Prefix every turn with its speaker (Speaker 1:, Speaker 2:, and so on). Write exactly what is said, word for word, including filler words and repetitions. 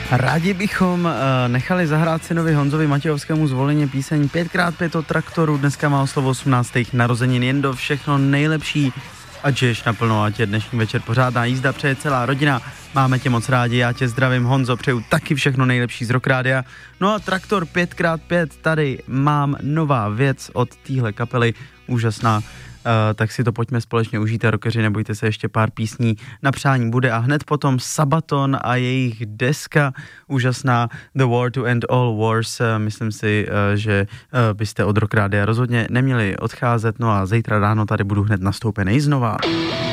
Speaker 1: Rádi bychom uh, nechali zahrát synovi Honzovi Matějovskému z Volyně píseň pět krát pět od Traktoru. Dneska má oslovu osmnáctých narozenin. Jen do všechno nejlepší, ať žiješ naplno, ať je dnešní večer pořádná jízda, přeje celá rodina. Máme tě moc rádi, já tě zdravím, Honzo, přeju taky všechno nejlepší z Rock Rádia. No a Traktor pět krát pět, tady mám nová věc od téhle kapely, úžasná. Uh, tak si to pojďme společně užít, a rockeři, nebojte se, ještě pár písní na přání bude a hned potom Sabaton a jejich deska úžasná The War to End All Wars. Uh, myslím si, uh, že uh, byste od Rock Rádia rozhodně neměli odcházet, no a zítra ráno tady budu hned nastoupený znova.